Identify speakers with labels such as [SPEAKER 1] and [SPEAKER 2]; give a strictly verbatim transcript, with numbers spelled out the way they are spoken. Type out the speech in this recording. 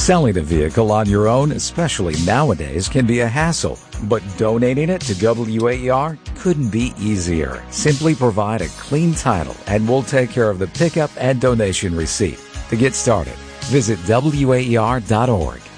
[SPEAKER 1] Selling a vehicle on your own, especially nowadays, can be a hassle, but donating it to W A E R couldn't be easier. Simply provide a clean title and we'll take care of the pickup and donation receipt. To get started, visit W A E R dot org.